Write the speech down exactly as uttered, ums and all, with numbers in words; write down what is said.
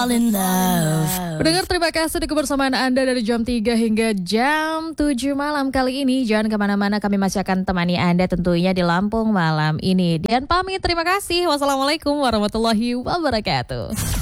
Pendengar, terima kasih untuk kebersamaan Anda dari jam tiga hingga jam tujuh malam kali ini. Jangan kemana-mana, kami masih akan temani Anda tentunya di Lampung malam ini. Dan pamit, terima kasih. Wassalamualaikum warahmatullahi wabarakatuh.